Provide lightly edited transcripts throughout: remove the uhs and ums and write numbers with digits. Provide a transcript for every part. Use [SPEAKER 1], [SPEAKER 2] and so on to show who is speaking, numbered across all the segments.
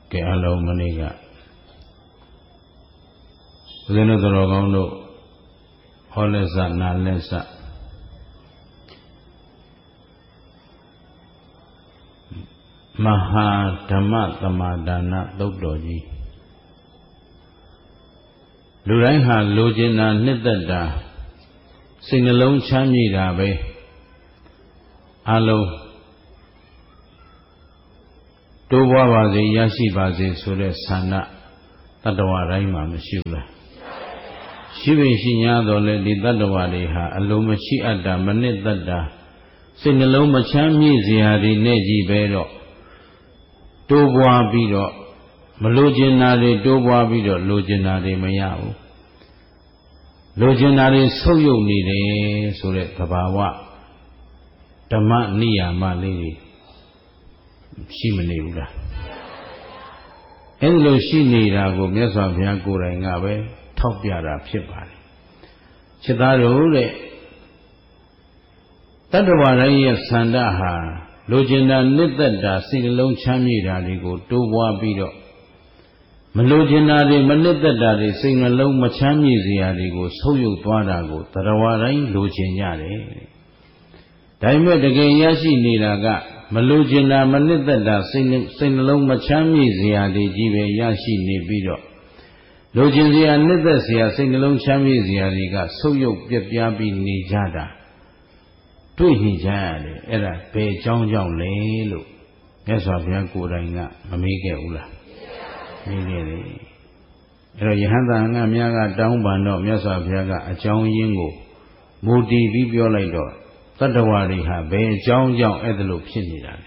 [SPEAKER 1] ကဲအလုံးမနေ့ကဦးဇင်းတို့တော်ကောင်းတို့ဟောလက်စနာလက်စမဟာဓမ္မသမဒါနသုတ်တော်ကြီးလူတိုင်းဟာလိုချင်တာနှစ်သက်တာစိတ်နှလုံးချမ်းမြေ့တာပဲအလုံးတိုးပွားပါစေရရှိပါစေဆိုတဲ့ဆန္ဒတတ္တဝါတိုင်းမှာမရှိဘူးလားရှိပေရှိ냐တော့လေဒီတတ္တဝါတွေဟာအလုံးမရှိအပ်တာမနစ်သက်တာစိတ်နှလုံးမချမ်းမြေ့စရာတွေနဲ့ကြီးပဲတော့တိုးပွားပြီးတော့မလိုချင်တာတွေတိုးပွားပြီးတော့လိုချင်တာတွေမရဘူးလိုချင်တာတွေဆုပ်ယုပ်နေတယ်ဆိုတဲ့သဘာဝဓမ္မနိယာမလေးတွေရှိမနေဘူးလားအဲ့လိုရှိနေတာကိုမြတ်စွာဘုရားကိုယ်တိုင်ကပဲထောက်ပြတာဖြစ်ပါတယ်ခြေသားတို့တဲ့တတ္တဝါတိုင်းရဲ့ဆန္ဒဟာလိုချင်တာနှစ်သက်တာစိတ်နှလုံးချမ်းမြေ့တာတွေကိုတိုးပွားပြီးတော့မလိုချင်တာတွေမနှစ်သက်တာတွေစိတ်နှလုံးမချမ်းမြေ့စရာတွေကိုဆုပ်ယုပ်သွားတာကိုတတ္တဝါတိုင်းလိုချင်ကြတယ်ဒါပေမဲ့တကယ်ရရှိနေတာကမလိုချင်တာမနှစ်သက်တာစိတ်နှလုံးမချမ်းမြေ့စရာတွေကြီးပဲရရှိနေပြီးတော့လိုချင်စရာနှစ်သက်စရာစိတ်နှလုံးချမ်းမြေ့စရာတွေကဆုပ်ယုပ်ပြက်ပြားပြီးနေကြတာတွေ့နေကြရတယ်အဲ့ဒါဘယ်ကြောင်းကြောင့်လဲလို့မြတ်စွာဘုရားကိုယ်တိုင်ကမမေးခဲ့ဘူးလားမေးခဲ့တယ်အဲ့တော့ယဟန်တာငါများကတောင်းပန်တော့မြတ်စွာဘုရားကအကြောင်းရင်းကိုမူတည်ပြီးပြောလိုက်တော့တတ္တဝါတွေဟာဘယ်အကြောင်းကြောင့်အဲ့ဒါလို့ဖြစ်နေတာလဲ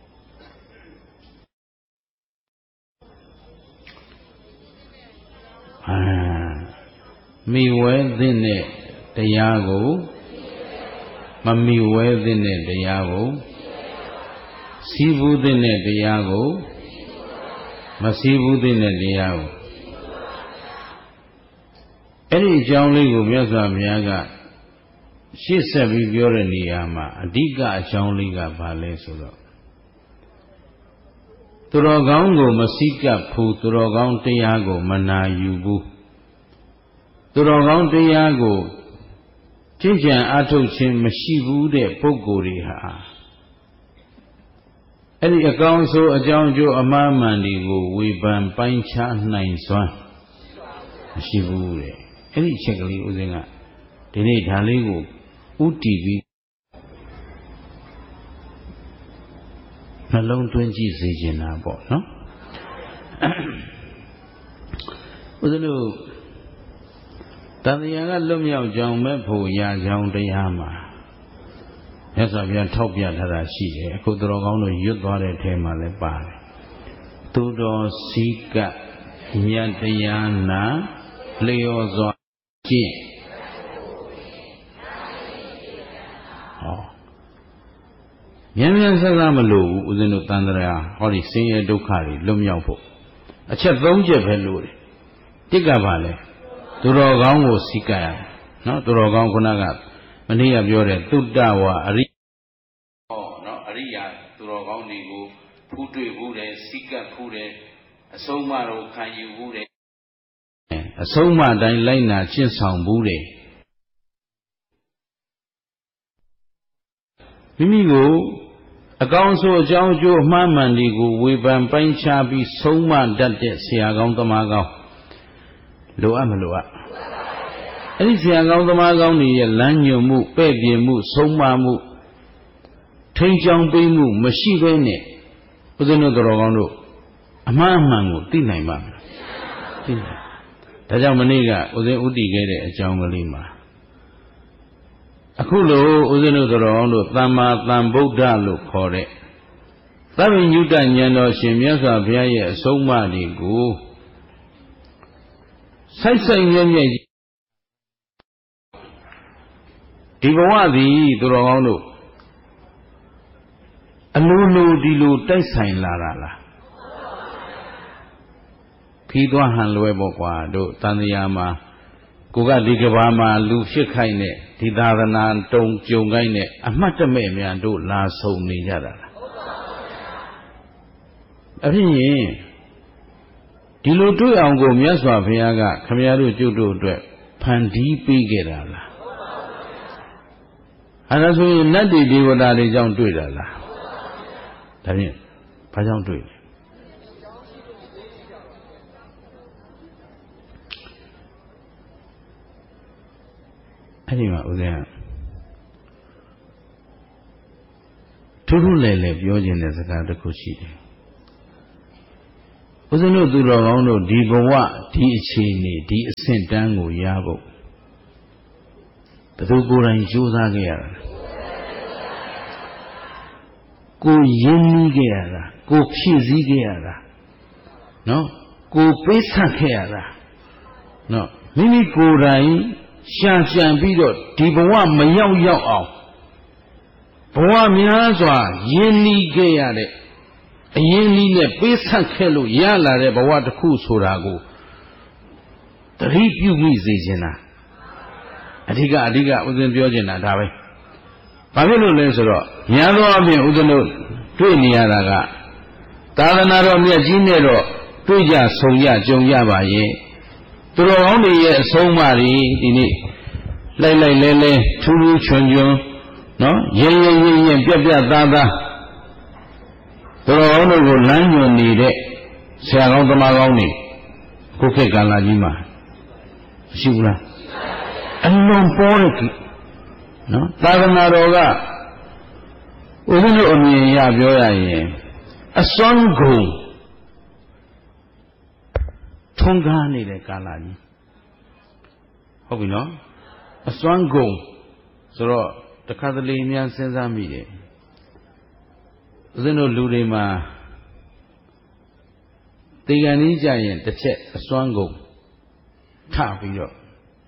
[SPEAKER 1] မိဝဲသင့်တဲ့တရားကိုမမိဝဲသင့်တဲ့တရားကိုစီးပူးသင့်တဲ့တရားကိုမစီးပူးသင့်တဲ့တရားကိုအဲ့ဒီအကြောင်းလေးကိုမြတ်စွာဘုရားကရှေ့ဆက်ပြီးပြောတဲ့နေရာမှာအဓိကအကြောင်းလေးကဘာလဲဆိုတော့သူတော်ကောင်းကိုမစိကပ်ဘူးသူတော်ကောင်းတရားကိုမနာယူဘူးသူတော်ကောင်းတရားကိုကျင့်ကြံအားထုတ်ခြင်းမရှိဘူးတဲ့ပုဂ္ဂိုလ်တွေဟာအဲ့ဒီအကောင်းဆုံးအကြောင်းကျိုးအမှားမှန်တွေကိုဝေဖန်ပိုင်းခြားနိုင်စွမ်းမရှိဘူးတဲ့အဲ့ဒီအချက်ကလေးဦးဇင်းကဒီနေ့ဒါလေးကိုဥတည်ပြီးနှလုံးသွင်းကြည့်စေချင်တာပေါ့နော်ဦးဇင်းတို့တန်တရားကလွတ်မြောက်ကြောင်းမဲ့ဖို့ရကြောင်းတရားမှာမြတ်စွာဘုရားထောက်ပြထားတာရှိတယ်အခုသူတော်ကောင်းတို့ရွတ်သွားတဲ့ထဲမှာလည်းပါတယ်သူတော်စည်းကမြတ်တရားနာလျော်စွာကျင့်မြန်မြန်ဆဆမလို့ဘူးဦးဇင်းတို့တန်ត្រာဟောဒီဆင်းရဲဒုက္ခတွေလွတ်မြောက်ဖို့အချက်၃ချက်ပဲလို့တယ်တစ်ကပါလဲသူတော်ကောင်းကိုစိကပ်ရနော်သူတော်ကောင်းခုနကမနေ့ကပြောတဲ့သုတ္တဝါအရိနော်အရိယာသူတော်ကောင်းတွေကိုဖူးတွေ့ဘူးတယ်စိကပ်ဘူးတယ်အဆုံးအမတော်ခံယူဘူးတယ်အဆုံးအမတိုင်းလိုက်နာကျင့်ဆောင်ဘူးတယ်မိမိကိုအကောင်းဆုံးအကြောင်းအကျိုးအမှားမှန်တွေကိုဝေဖန်ပိုင်းခြားပြီးဆုံးမတတ်တဲ့ဆရာကောင်းသမားကောင်းလိုအပ်မလိုအပ်အဲ့ဒီဆရာကောင်းသမားကောင်းတွေရဲ့လမ်းညွှန်မှုပဲ့ပြင်မှုဆုံးမမှုထိန်ချောင်ပေးမှုမရှိဘဲနဲ့ဦးဇင်းတို့တော်ကောင်းတို့အမှားအမှန်ကိုသိနိုင်ပါ့မလားသိနိုင်ဒါကြောင့်မနေ့ကဦးဇင်းဥတည်ခဲ့တဲ့အကြောင်းကလေးမှာအခုလိုဦးဇင်းတို့တော်ကောင်းတို့သမ္မာသမ္ဗုဒ္ဓလို့ခေါ်တဲ့သဗ္ဗညုတဉာဏ်တော်ရှင်မြတ်စွာဘုရားရဲ့အဆုံးအမတွေကိုစိုက်စိုက်မြဲမြဲဒီဘဝသည်သူတော်ကောင်းတို့အလိုလိုဒီလိုတိုက်ဆိုင်လာတာလားခီးသွားဟန်လွဲပေါ့ကွာတို့တန်တရားမှာကိုကဒီကဘာမှာလူဖြစ်ခိုင်းတဲ့ဒီသာသနာတုံကြုံခိုင်းတဲ့အမှတ်တမဲ့များတို့လာဆုံနေကြတာလားအဖြစ်ရင်ဒီလိုတွေ့အောင်ကိုမြတ်စွာဘုရားကခမည်းတော်ကျုပ်တို့အတွက်ဖန်တီးပေးခဲ့တာလားအဲ့ဒါဆိုရင်နတ်တွေဒေဝတာတွေကြောင့်တွေ့တာလားဒါဖြင့်ဘာကြောင့်တွေ့လဲအဲ့ဒီမှာဦးဇင်းကထူးထူးလဲလဲပြောခြင်းတဲ့စကားတစ်ခုရှိတယ်ဦးဇင်းတို့သူတော်ကောင်းတို့ဒီဘဝဒီအခြေအနေဒီအဆင့်တန်းကိုရဖို့ဘယ်သူကိုယ်တိုင်ကြိုးစားခဲ့ရတာကိုရင်းနှီးခဲ့ရတာကိုဖြည့်ဆည်းခဲ့ရတာနော်ကိုပေးဆက်ခဲ့ရတာနော်မိမိကိုယ်တိုင်ရှာကြံပြီးတော့ဒီဘဝမရောက်အောင်ဘဝများစွာရင်းနှီးခဲ့ရတဲ့အရင်းနှီးနဲ့ပေးဆက်ခဲ့လို့ရလာတဲ့ဘဝတစ်ခုဆိုတာကိုသတိပြုမိစေခြင်းလားအဓိကဥစဉ်ပြောချင်တာဒါပဲဘာဖြစ်လို့လဲဆိုတော့များသောအားဖြင့်ဥစဉ်တို့တွေ့နေရတာကသာသနာတော်မြတ်ကြီးနဲ့တော့တွေ့ကြဆုံကြကြုံကြပါရဲ့သူတော်ကောင်းတွေရဲ့အဆုံးအမတွေဒီနေ့လိုက်လဲထူးထူးချွန်နော်ရင်ပြက်သားသူတော်ကောင်းတို့ကိုလမ်းညွှန်နေတဲ့ဆရာကောင်းသမားကောင်းတွေခုခေတ်ကာလကြီးမှာမရှိဘူးလားအလုံးပေါ်တဲ့နော်သာသနာတော်ကဦးဇင်းတို့အမြင်ရပြောရရင်အစွမ်းကုန်ထုံးကားနေတဲ့ကာလကြီးဟုတ်ပြီနော်အစွမ်းကုန်ဆိုတော့တခါတလေများစဉ်းစားမိတယ်ဦးဇင်းတို့လူတွေမှာတေကန်ကြီးကြရင်တစ်ချက်အစွမ်းကုန်ထပြီးတော့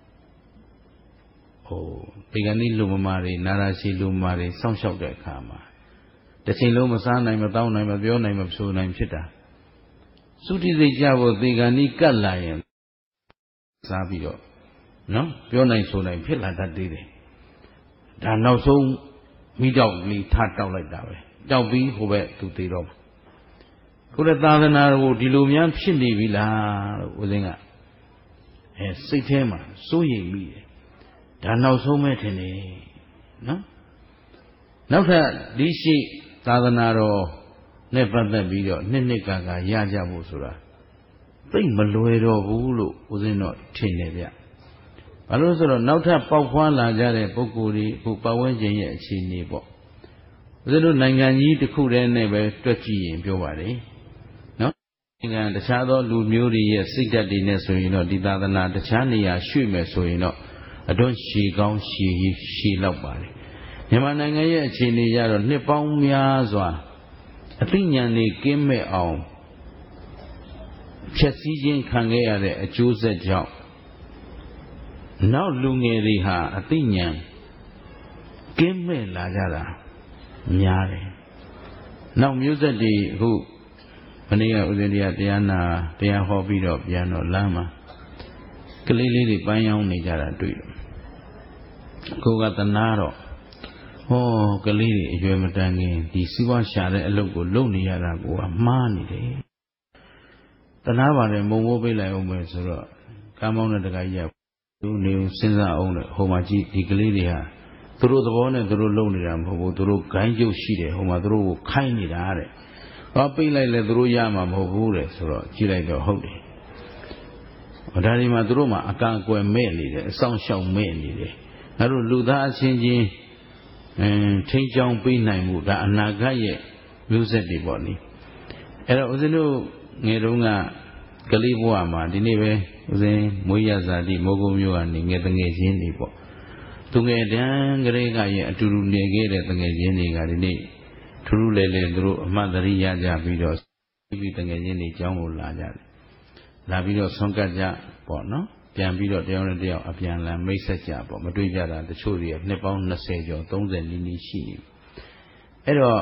[SPEAKER 1] တေကန်ကြီးလူမမာတွေနာရာရှိလူမမာတွေစောင့်ရှောက်တဲ့အခါမှာတစ်ချိန်လုံးမစားနိုင်မတောင်းနိုင်မပြောနိုင်မဆိုနိုင်ဖြစ်တာသုတိစိတ်ကြဖို့တေကန်ကြီးကတ်လာရင်စားပြီးတော့နော်ပြောနိုင်ဆိုနိုင်ဖြစ်လာတတ်သေးတယ်ဒါနောက်ဆုံးမိတော့လေးထတောက်လိုက်တာပဲတောက်ပြီးဟိုဘက်သူသေးတော့ခုလည်းသာသနာကိုဒီလိုများဖြစ်နေပြီလားလို့ဦးဇင်းကစိတ်ထဲမှာစိုးရိမ်မိတယ်ဒါနောက်ဆုံးပဲထင်တယ်နော်နောက်ထပ်ဒီရှိသာသနာတော်နဲ့ပတ်သက်ပြီးတော့နှစ်ကရကြဖို့ဆိုတာသိမလွယ်တော့ဘူးလို့ဦးဇင်းတော့ထင်တယ်ဗျဘာလို့ဆိုတော့နောက်ထပ်ပေါက်ဖွားလာကြတဲ့ပုဂ္ဂိုလ်တွေအခုပတ်ဝန်းကျင်ရဲ့အခြေအနေပေါ့ဦးဇင်းတို့နိုင်ငံကြီးတစ်ခုတည်းနဲ့ပဲတွက်ကြည့်ရင်ပြောပါတယ်နော်နိုင်ငံတခြားသောလူမျိုးတွေရဲ့စိတ်ဓာတ်တွေနဲ့ဆိုရင်တော့ဒီသာသနာတခြားနေရာရွှေ့မယ်ဆိုရင်တော့အတွန်းရှည်ကောင်းရှည်လောက်ပါတယ်မြန်မာနိုင်ငံရဲ့အခြေအနေကြတော့နှစ်ပေါင်းများစွာအသိဉာဏ်တွေကင်းမဲ့အောင်ဖြည့်ဆည်းခြင်းခံခဲ့ရတဲ့အကျိုးဆက်ကြောင့်နောက်လူငယ်တွေဟာအသိဉာဏ်ကင်းမဲ့လာကြတာများတယ်နောက်မျိုးဆက်တွေအခုမနေ့ကဥစဉ်တရားဟောပြီးတော့ပြန်တော့လမ်းမှာကလေးလေးတွေပန်းရောင်းနေကြတာတွေ့တယ်ကိုကတနာတော့ကလေးတွေအရွယ်မတန်ခင်ဒီစီးပွားရှာတဲ့အလုပ်ကိုလုပ်နေရတာကိုကမှားနေတယ်တနာပါတယ်မုံမိုးပေးလိုက်အောင်ပဲဆိုတော့ကားမောင်းတဲ့တခါကြီးကသူနေစဉ်းစားအောင်လေဟိုမှာကြည့်ဒီကလေးတွေဟာသူတို့သဘောနဲ့သူတို့လုပ်နေတာမဟုတ်ဘူးသူတို့ဂိုင်းကျုပ်ရှိတယ်ဟိုမှာသူတို့ကိုခိုင်းနေတာတဲ့ဟောပိတ်လိုက်လဲသူတို့ရမှာမဟုတ်ဘူးတဲ့ဆိုတော့ကြည့်လိုက်တော့ဟုတ်တယ်ဒါဒီမှာသူတို့မှာအကန့်အကွယ်မဲ့နေတယ်အဆောင်ရှောက်မဲ့နေတယ်ငါတို့လူသားအချင်းချင်းထိန်းချောင်းပေးနိုင်မှုဒါအနာဂတ်ရဲ့မျိုးဆက်တွေပေါ့နိအဲ့တော့ဦးဇင်းတို့ငယ်တုန်းကကလေးဘဝမှာဒီနေ့ပဲဦးဇင်းမွေးရဇာတိမိုးကုံမျိုးကနေငယ်တငယ်ချင်းတွေပေါ့သူငယ်တန်းကလေးကရဲ့အတူတူနေခဲ့တဲ့တငယ်ချင်းတွေကဒီနေ့ထူးထူးလဲလဲသူတို့အမှတ်တရရကြပြီးတော့ပြီးတငယ်ချင်းတွေကျောင်းကိုလာကြတယ်လာပြီးတော့ဆုံးကတ်ကြပေါ့နော်ပြန်ပြီးတော့တယောက်နဲ့တယောက်အပြန်လန်မိတ်ဆက်ကြပေါ့မတွေ့ကြတာတချို့တွေနှစ်ပေါင်း20ကျော်30နီးရှိနေအဲ့တော့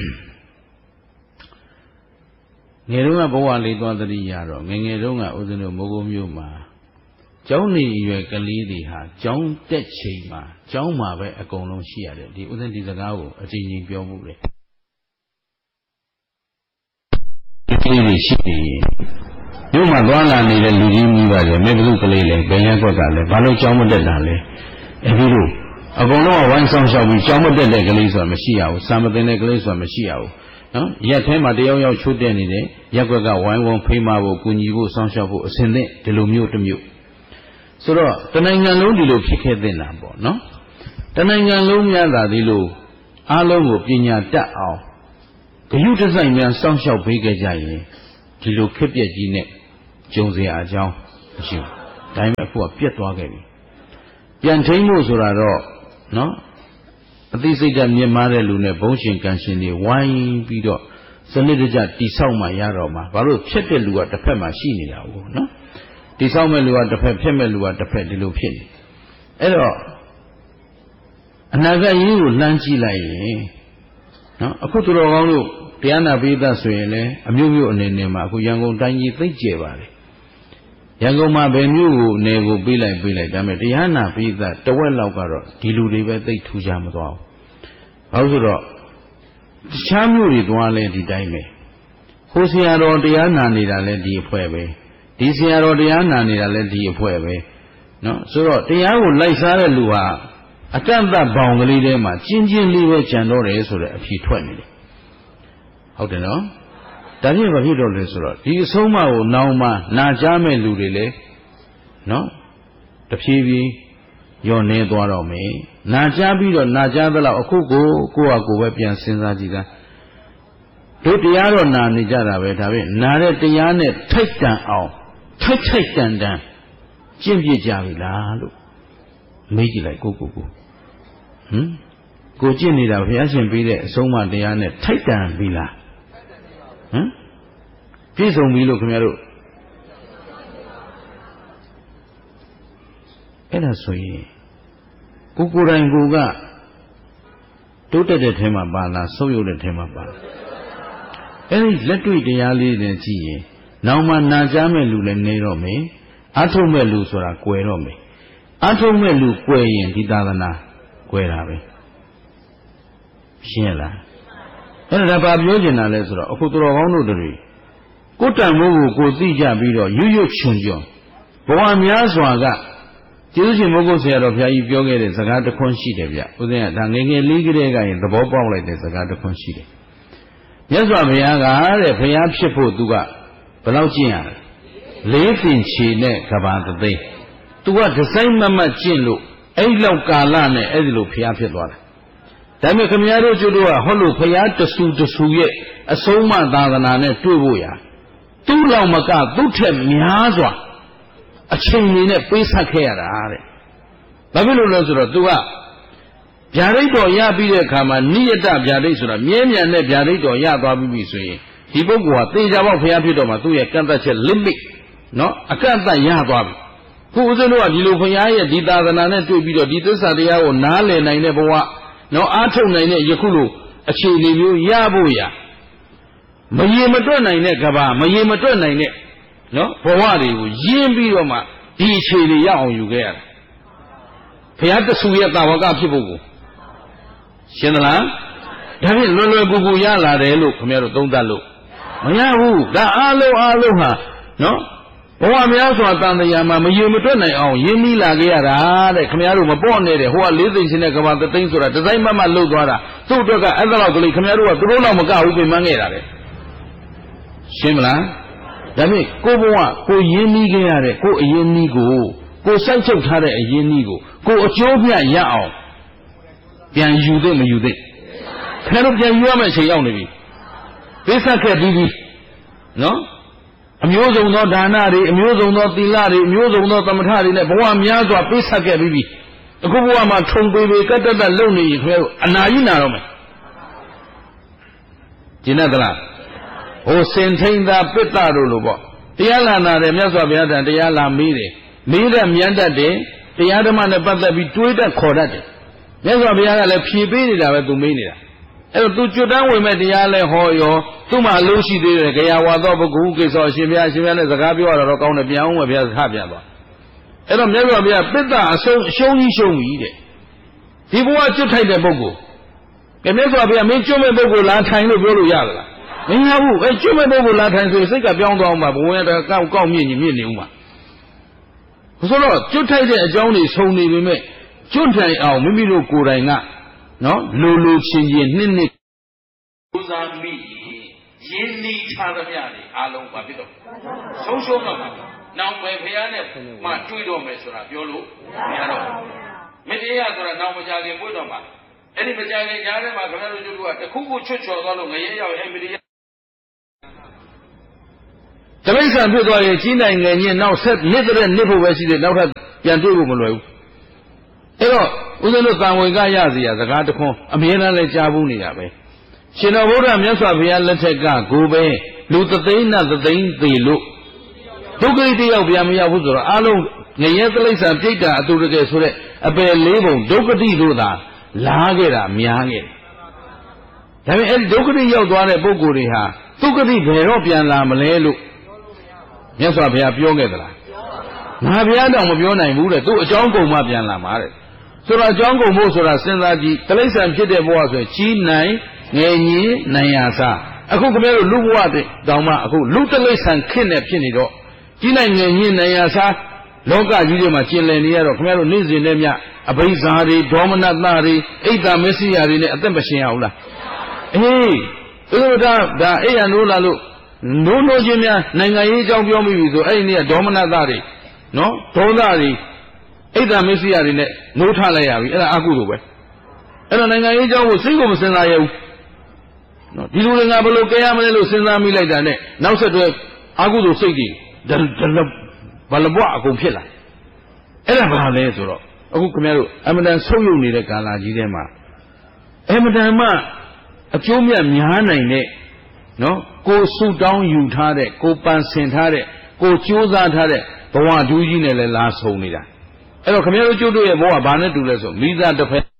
[SPEAKER 1] ငယ်တုန်းကဘဝလေးသွားသတိရတော့ငယ်တုန်းကဦးဇင်းတို့မိုးကုံမျိုးမှာကျောင်းနေရွယ်ကလေးတွေဟာကျောင်းတက်ချိန်မှာကျောင်းမှာပဲအကုန်လုံးရှိရတယ်ဒီဦးဇင်းဒီစကားကိုအချိန်ချင်းပြောမှုတယ်ကလေးတွေရှိနေရင်မြို့မှာသွားလာနေတဲ့လူကြီးမိပါတယ်မေဘုကလေးလေဘယ်ရက်ကွက်ကလဲဘာလို့ကြောင်းမတက်တာလဲအဲဒီလိုအကုန်လုံးကဝိုင်းဆောင်ရှောက်ပြီးကြောင်းမတက်တဲ့ကလေးဆိုတာမရှိရဘူးစာမတင်တဲ့ကလေးဆိုတာမရှိရဘူးနော်ရက်ထဲမှာတယောက်ယောက်ချိုးတက်နေတယ်ရက်ကွက်ကဝိုင်းဝန်းဖိမဖို့ကူညီဖို့ဆောင်ရှောက်ဖို့အစဉ်သင့်ဒီလိုမျိုးတစ်မျိုးဆိုတော့တနိုင်ငံလုံးဒီလိုဖြစ်ခဲ့တဲ့လားပေါ့နော်တနိုင်ငံလုံးများသာဒီလိုအားလုံးကိုပညာတတ်အောင်ဂရုတစိုက်များစောင့်ရှောက်ပေးခဲ့ကြရင်ဒီလိုခက်ပြက်ကြီးနဲ့ကြုံစရာအကြောင်းမရှိဘူးဒါပေမဲ့အခုကပြက်သွားခဲ့ပြီပြန်ထိန်းဖို့ဆိုတာတော့နော်အသိစိတ်ဓာတ်မြင့်မားတဲ့လူနဲ့ဘုံရှင်ကံရှင်တွေဝိုင်းပြီးတော့စနစ်တကျတိဆောက်မှရတော့မှာဘာလို့ဖြစ်တဲ့လူကတစ်ဖက်မှာရှိနေတာကိုနော်တိဆောက်မဲ့လူကတစ်ဖက်ဖြစ်မဲ့လူကတစ်ဖက်ဒီလိုဖြစ်နေအဲ့တော့အနာဂတ်ရေးကိုလှမ်းကြည့်လိုက်ရင်နော်အခုသူတော်ကောင်းတို့တရားနာပိသဆိုရင်လည်းအမျိုးမျိုးအနေနဲ့မှာအခုရန်ကုန်တိုင်းကြီးသိကျဲပါတယ်ရန်ကုန်မှာဘယ်မျိုးကိုနေကိုပေးလိုက်ဒါပေမဲ့တရားနာပိသတဝက်လောက်ကတော့ဒီလူတွေပဲသိထူးခြားမသွားဘူးဘာလို့ဆိုတော့တခြားမျိုးတွေသွားလဲဒီတိုင်းပဲဟိုဆရာတော်တရားနာနေတာလဲဒီအဖွဲ့ပဲဒီဆရာတော်တရားနာနေတာလဲဒီအဖွဲ့ပဲနော်ဆိုတော့တရားကိုလိုက်စားတဲ့လူဟာအကန့်အသတ်ဘောင်ကလေးထဲမှာကျင်းချင်းလေးပဲကြံတော့တယ်ဆိုတဲ့အဖြေထွက်နေတယ်ဟုတ်တယ်နော်ဒါဖြင့်ဘာဖြစ်တော့လဲဆိုတော့ဒီအဆုံးအမကိုနောင်မှနာကြားမဲ့လူတွေလေနော်တဖြည်းဖြည်းညော့နေသွားတော့မယ်နာကြားပြီးတော့နာကြားသလောက်အခုကိုယ့်ဟာကိုယ်ပဲပြန်စဉ်းစားကြည့်တာတို့တရားတော့နာနေကြတာပဲဒါဖြင့်နာတဲ့တရားနဲ့ထိုက်တန်အောင်ထိုက်တန်ကျင့်ပြကြပြီလားလို့မေးကြည့်လိုက်ကိုကိုကျင့်နေတာဘုရားရှင်ပေးတဲ့အဆုံးအမတရားနဲ့ထိုက်တန်ပြီလားပြည့်စုံပြီလို့ခင်ဗျားတို့အဲ့ဒါဆိုရင်ကိုယ်တိုင်ကိုကတိုးတက်တဲ့ထဲမှာပါလားဆုပ်ယုပ်တဲ့ထဲမှာပါလားအဲ့ဒီလက်တွေ့တရားလေးနဲ့ကြည့်ရင်နောက်မှနာကြားမဲ့လူလည်းနေတော့မယ်အထုတ်မဲ့လူဆိုတာကွယ်တော့မယ်အထုတ်မဲ့လူကွယ်ရင်ဒီသာသနာကွယ်တာပဲရှင်းလားအဲ့ဒါဘာပြောချင်တာလဲဆိုတော့အခုတော်ကောင်းတို့တွေကိုယ်တန်မိုးကိုသိကြပြီးတော့ရွတ်ချွန်ဘဝများစွာကကျေးဇူးရှင်မိုးကုတ်ဆရာတော်ဘုရားကြီးပြောခဲ့တဲ့စကားတစ်ခွန်းရှိတယ်ဗျဦးဇင်းကဒါငယ်လေးကလေးကရင်သဘောပေါက်လိုက်တဲ့စကားတစ်ခွန်းရှိတယ်မြတ်စွာဘုရားကတဲ့ဘုရားဖြစ်ဖို့သူကဘယ်လောက်ကျင့်ရလဲ၄သင်ချီနဲ့ကဘာသသိန်းသူကဒီဇိုင်းမမတ်ကျင့်လို့အဲ့လောက်ကာလနဲ့အဲ့ဒီလိုဘုရားဖြစ်သွားတာဒါပေမဲ့ခင်ဗျားတို့ကျွတ်တို့ကဟောလို့ဘုရားတဆူရဲ့အဆုံးအမသာသနာနဲ့တွေ့ဖို့ရသူ့လောက်မကသူ့ထက်များစွာအချိန်ကြီးနဲ့ပေးဆက်ခဲ့ရတာတဲ့ဘာဖြစ်လို့လဲဆိုတော့သူကဗျာဒိတ်တော်ရပြီးတဲ့အခါမှာနိယတဗျာဒိတ်ဆိုတာမြဲမြံတဲ့ဗျာဒိတ်တော်ရသွားပြီဆိုရင်ဒီပုဂ္ဂိုလ်ဟာသေချာပေါက်ဘုရားဖြစ်တော့မှသူ့ရဲ့ကန့်သတ်ချက် limit နော်အကန့်အသတ်ရသွားပြီခုဦးဇင်းတို့ကဒီလိုဘုရားရဲ့ဒီသာသနာနဲ့တွေ့ပြီးတော့ဒီသစ္စာတရားကိုနားလည်နိုင်တဲ့ဘဝနော်အားထုတ်နိုင်တဲ့ယခုလိုအခြေအနေမျိုးရဖို့ရမရေမတွက်နိုင်တဲ့ကဘာမရေမတွက်နိုင်တဲ့နော်ဘဝတွေကိုရင်းပြီးတော့မှဒီအခြေအနေရအောင်ယူခဲ့ရတာဘုရားတဆူရဲ့တာဝကဖြစ်ဖို့ကိုရှင်းသလားဒါဖြင့်လွယ်လွယ်ကူကူရလာတယ်လို့ခင်ဗျားတို့သုံးသပ်လို့မရဘူးဒါအားလုံးဟာနော်ဘဝများစွာတန်တရားမှာမရေမတွက်နိုင်အောင်ရင်းနှီးလာခဲ့ရတာတဲ့ခင်ဗျားတို့မပေါ့နဲ့တဲ့ဟိုက၄သိန်းရှင်တဲ့ကဘာသသိန်းဆိုတာဒီဇိုင်းမလှုပ်သွားတာသူ့အတွက်ကအဲ့ဒါလောက်ကလေးခင်ဗျားတို့ကသူတို့တော့မကဘူးပြင်ပန်းခဲ့တာတဲ့ရှင်းမလားဒါဖြင့်ကိုဘဝကိုရင်းနှီးခဲ့ရတဲ့ကိုအရင်းနှီးကိုစိုက်ချုပ်ထားတဲ့အရင်းနှီးကိုအကျိုးမြတ်ရအောင်ပြန်ယူသိမယူသိခင်ဗျားတို့ပြန်ယူရမယ့်အချိန်ရောက်နေပြီသိဆက်ခဲ့ပြီးပြီနော်အမျိုးစုံသောဒါနတွေအမျိုးစုံသောသီလတွေအမျိုးစုံသောသမထတွေနဲ့ဘဝများစွာပေးဆက်ခဲ့ပြီးပြီအခုဘဝမှာထုံပေကတ္တတလုံနေရင်ခင်ဗျားတို့အနာကြီးနာတော့မယ်ကျင့်တတ်လားဟိုစင်ထိန်သာပိတ္တတို့လိုပေါ့တရားလာနာတယ်မြတ်စွာဘုရားတရားလာမေးတယ်မေးတဲ့မြန်းတတ်တယ်တရားဓမ္မနဲ့ပတ်သက်ပြီးတွေးတတ်ခေါ်တတ်တယ်မြတ်စွာဘုရားကလည်းဖြေပေးနေတာပဲသူမေးနေတာအဲ့တော့သူကျွတ်တန်းဝင်မဲ့တရားလဲဟောရောသူ့မှာအလို့ရှိသေးတယ်ကြရာဝါသောပုဂ္ဂိုလ်ကိစ္စအရှင်ဘုရားနဲ့စကားပြောရတော့ကောင်းတယ်ပြန်အောင်ပဲဘုရားစကားပြန်သွားအဲ့တော့မြတ်စွာဘုရားပိတ္တအရှုံးကြီးရှုံးပြီတဲ့ဒီဘဝကျွတ်ထိုက်တဲ့ပုဂ္ဂိုလ်ကမြတ်စွာဘုရားမင်းကျွတ်မဲ့ပုဂ္ဂိုလ်လားထိုင်လို့ပြောလို့ရသလားမရဘူးကျွတ်မဲ့ပုဂ္ဂိုလ်လာထိုင်ဆိုစိတ်ကပြောင်းသွားအောင်ပါဘဝင်တော့ကောက်မြင့်မြင့်နေဦးမှာဆိုတော့ကျွတ်ထိုက်တဲ့အကြောင်းတွေဆုံနေပေမဲ့ကျွတ်ထိုင်အောင်မိမိတို့ကိုယ်တိုင်ကနော်လိုချင်းနှစ်ပူဇာမိရင်းနှီးထားသမျှတွေအားလုံးပါဖြစ်တော့ဆုံးရှုံးတော့မှာနောက်ပဲဖះနဲ့မှတွေ့တော့မယ်ဆိုတာပြောလို့မရတော့မတရားဆိုတာနောက်မကြခင်ပွင့်တော့မှာအဲ့ဒီမကြခင်ကြားထဲမှာခင်ဗျားတို့တို့ကတခုခုချွတ်ချော်သွားလို့ငရဲရောက်အဲ့မတရားတမိစ္ဆာဖြစ်သွားရင်ကြီးနိုင်ငယ်ချင်းနောက်ဆက်နစ်တဲ့နစ်ဖို့ပဲရှိတယ်နောက်ထပ်ပြန်တွေ့ဖို့မလွယ်ဘူးအဲ့တော့ဦးဇင်းတို့တန်ဝေကရစီရစကားတခွန်းအမြဲတမ်းလဲကြားဘူးနေတာပဲရှင်တော်ဘုရားမြတ်စွာဘုရားလက်ထက်ကကိုပဲလူသသိန်းနဲ့သသိန်းသေးလို့ဒုက္ခတယောက်ပြန်မရောက်ဘူးဆိုတော့အလုံးငရဲတိရစ္ဆာန်ပြိတ္တာအတူတကယ်ဆိုတဲ့အပယ်လေးပုံဒုက္ခတိတို့သာလာခဲ့တာများခဲ့တယ်ဒါပေမဲ့အဲ့ဒီဒုက္ခတိရောက်သွားတဲ့ပုဂ္ဂိုလ်တွေဟာဒုက္ခတိဘယ်တော့ပြန်လာမလဲလို့မြတ်စွာဘုရားပြောခဲ့သလားငါဘုရားတော့မပြောနိုင်ဘူးတဲ့သူ့အကြောင်းကုန်မှပြန်လာမှာတဲ့ဆိုတော့အကြောင်းကုန်ဖို့ဆိုတာစဉ်းစားကြည့်တိရစ္ဆာန်ဖြစ်တဲ့ဘဝဆိုရင်ကြီးနိုင်ငယ်ကြီးနိုင်ရစားအခုခင်ဗျားတို့လူဘဝတဲ့တောင်မှအခုလူတိရစ္ဆာန်ခင့်နဲ့ဖြစ်နေတော့ကြီးနိုင်ငယ်ကြီးနိုင်ရစားလောကကြီးတွေမှာကျင်လည်နေရတော့ခင်ဗျားတို့နေ့စဉ်နဲ့မြအဘိဇာတွေဒေါမနတတွေအိတ်တမစ္စရိယာတွေနဲ့အသက်မရှင်ရဘူးလားအေးသူတို့ဒါအိယာနိုးလာလို့နိုးချင်းများနိုင်ငံရေးအကြောင်းပြောမိပြီဆိုအဲ့ဒီနေ့ကဒေါမနတတွေနော်ဒေါသတွေအိတ်တမစ္စရိယာတွေနဲ့နိုးထလိုက်ရပြီအဲ့ဒါအကုသိုလ်ပဲအဲ့တော့နိုင်ငံရေးအကြောင်းကိုစိတ်ကိုမစင်စားရဘူးနော်ဒီလိုငါဘယ်လိုကြရမလဲလို့စဉ်းစားမိလိုက်တာနဲ့နောက်ဆက်တွဲအကုသိုလ်စိတ်တွေဘလဘွားအကုန်ဖြစ်လာအဲ့ဒါဘာလဲဆိုတော့အခုခင်ဗျားတို့အမတန်ဆုပ်ယုပ်နေတဲ့ကာလကြီးထဲမှာအမတန်မှအကျိုးမြတ်များနိုင်တဲ့နော်ကိုဆူတောင်းယူထားတဲ့ကိုပန်ဆင်ထားတဲ့ကိုကြိုးစားထားတဲ့ဘဝဒူးကြီးနဲ့လည်းလာဆုံနေတာအဲ့တော့ခင်ဗျားတို့ကျုပ်တို့ရဲ့ဘဝဘာနဲ့တူလဲဆိုမိသားတစ်ဖက်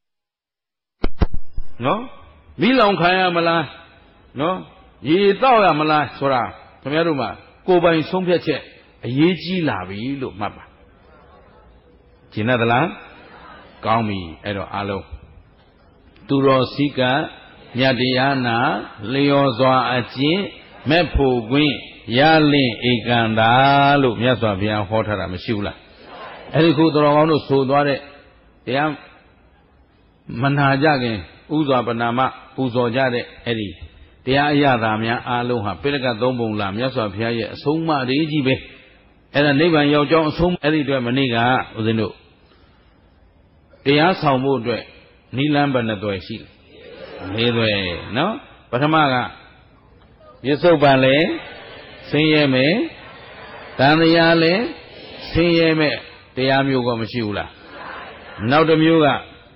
[SPEAKER 1] နော်မိလောင်ခံရမလားနော်ရေတောက်ရမလားဆိုတာခင်ဗျားတို့မှာကိုယ်ပိုင်ဆုံးဖြတ်ချက်အရေးကြီးလာပြီလို့မှတ်ပါကျင်သလားကောင်းပြီအဲ့တော့အားလုံးသူတော်စည်းကမြတ်တရားနာလျော်စွာအကျင့်မဲ့ဖို့ကွင်းရလင့်ဧကံတာလို့မြတ်စွာဘုရားဟောထားတာမရှိဘူးလားအဲ့ဒီခုတော်ကောင်းတို့ဆိုသွားတဲ့တရားမနာကြခင်ဥစွာပနာမပူဇော်ကြတဲ့အဲ့ဒီတရားအရသာများအားလုံးဟာပိဋကသုံးပုံလားမြတ်စွာဘုရားရဲ့အဆုံးအမလေးကြီးပဲအဲ့ဒါနိဗ္ဗာန်ရောက်ကြောင်းအဆုံးအဲ့ဒီအတွက်မနေ့ကဦးဇင်းတို့တရားဆောင်ဖို့အတွက်နိလန်းဘယ်နှသွယ်ရှိလဲ၄သွယ်နော်ပထမကပြစ္ဆုတ်ပံလဲဆင်းရဲမယ်တန်တရားလဲဆင်းရဲမယ်တရားမျိုးကမရှိဘူးလားနောက်တစ်မျိုးက